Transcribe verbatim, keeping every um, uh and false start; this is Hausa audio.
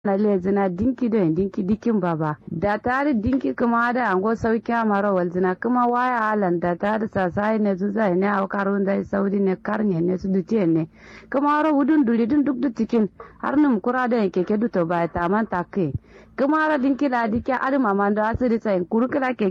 na lezina dinki do dinki dikin baba da tare dinki kuma da ango sauki amara walzina kuma waya halan da tare sasai ne su zai ne au karun da saudi ne karne ne su dutiye ne kuma ro hudun duli dun duk dutikin har num kura da keke duto ba ta man takke kuma ra dinki da dike ar mama da asiri sai kurukira ke